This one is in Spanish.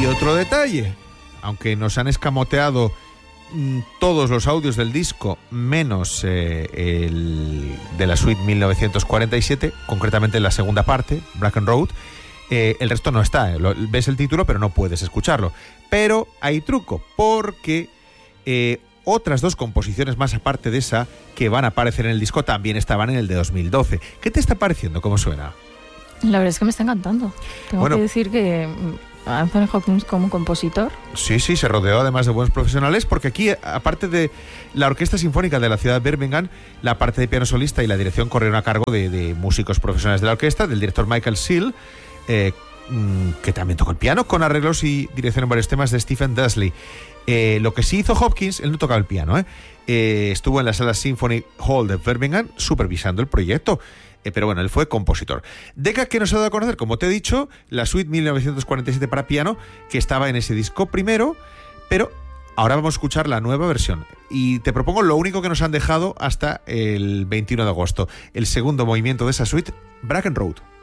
Y otro detalle, aunque nos han escamoteado todos los audios del disco, menos el de la suite 1947, concretamente la segunda parte, Bracken Road, el resto no está. Ves el título, pero no puedes escucharlo. Pero hay truco, porque otras dos composiciones más aparte de esa que van a aparecer en el disco también estaban en el de 2012. ¿Qué te está pareciendo? ¿Cómo suena? La verdad es que me está encantando. Tengo que decir que Anthony Hopkins como compositor. Sí, se rodeó además de buenos profesionales, porque aquí, aparte de la Orquesta Sinfónica de la ciudad de Birmingham, la parte de piano solista y la dirección corrieron a cargo de músicos profesionales de la orquesta, del director Michael Seal, que también tocó el piano, con arreglos y dirección en varios temas de Stephen Dudley. Lo que sí hizo Hopkins, él no tocaba el piano, estuvo en la sala Symphony Hall de Birmingham supervisando el proyecto. Pero bueno, él fue compositor. Decca, que nos ha dado a conocer, como te he dicho, la suite 1947 para piano, que estaba en ese disco primero, pero ahora vamos a escuchar la nueva versión. Y te propongo lo único que nos han dejado hasta el 21 de agosto, el segundo movimiento de esa suite, Bracken Road.